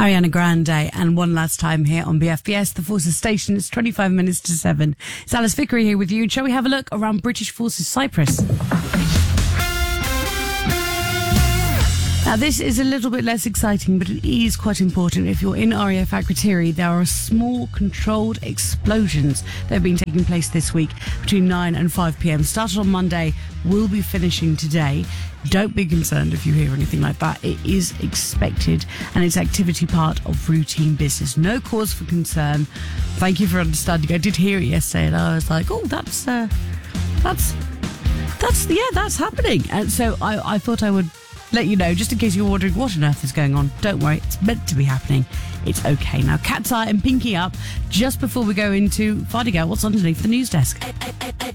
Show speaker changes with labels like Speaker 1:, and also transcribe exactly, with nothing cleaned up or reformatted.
Speaker 1: Ariana Grande, and one last time here on B F B S, the Forces Station. It's twenty-five minutes to seven. It's Alice Vickery here with you. Shall we have a look around British Forces Cyprus? Now, this is a little bit less exciting, but it is quite important. If you're in R A F Akrotiri, there are small controlled explosions that have been taking place this week between nine and five p.m. Started on Monday, will be finishing today. Don't be concerned if you hear anything like that. It is expected, and it's activity part of routine business. No cause for concern. Thank you for understanding. I did hear it yesterday, and I was like, oh, that's, uh, that's, that's, yeah, that's happening. And so I, I thought I would let you know, just in case you're wondering what on earth is going on. Don't worry, it's meant to be happening. It's okay. Now, Cat's Eye and Pinky Up, just before we go into finding out what's underneath the news desk.